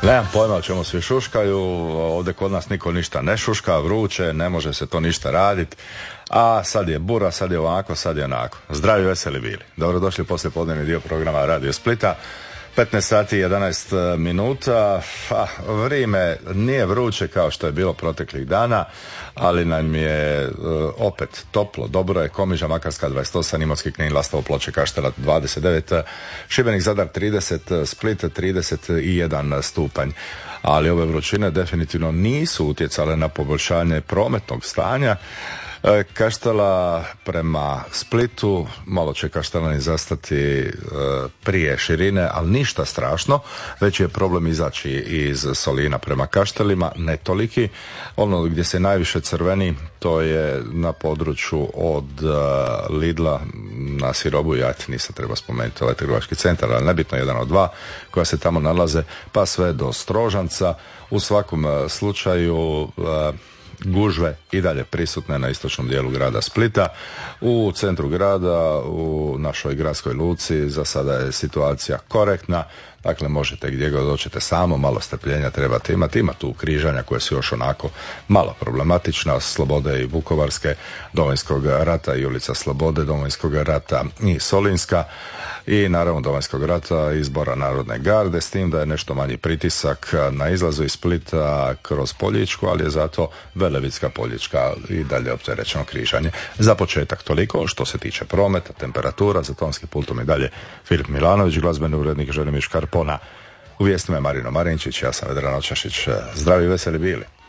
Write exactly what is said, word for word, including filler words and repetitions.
Nemam pojma o čemu svi šuškaju, ovdje kod nas niko ništa ne šuška, vruće, ne može se to ništa raditi, a sad je bura, sad je ovako, sad je onako. Zdravi, veseli bili. Dobrodošli poslije podnevni dio programa Radio Splita. petnaest sati i jedanaest minuta, a, vrijeme nije vruće kao što je bilo proteklih dana, ali nam je uh, opet toplo, dobro je. Komiža, Makarska dvadeset osam, Imotski, Knin, Lastovo, Ploče, Kaštela dvadeset devet, Šibenik, Zadar trideset, Split trideset jedan stupanj. Ali ove vrućine definitivno nisu utjecale na poboljšanje prometnog stanja. Kaštela prema Splitu, malo će Kaštelani zastati e, prije širine, ali ništa strašno, već je problem izaći iz Solina prema Kaštelima, ne toliki. Ono gdje se najviše crveni, to je na području od uh, Lidla na Sirobu, ja nisam treba spomenuti ovaj trgovački centar, ali nebitno, jedan od dva koja se tamo nalaze, pa sve do Strožanca. U svakom uh, slučaju uh, gužve i dalje prisutne na istočnom dijelu grada Splita. U centru grada, u našoj gradskoj luci, za sada je situacija korektna. Dakle, možete gdje god dođete, samo malo strpljenja trebate imati. Ima tu križanja koje su još onako malo problematična, Slobode i Vukovarske, Domovinskog rata i ulica Slobode, Domovinskog rata i Solinska, i naravno Domovinskog rata i Zbora Narodne garde, s tim da je nešto manji pritisak na izlazu iz Splita kroz Poljičku, ali je zato Velebitska, Poljička i dalje opterećeno križanje. Za početak toliko što se tiče prometa, temperatura. Za tonskim pultom i dalje Filip Milanović, glazbeni urednik Želimir Škarpona. U vijestima je Marino Marinčić, ja sam Vedran Očašić. Zdravi, veseli bili.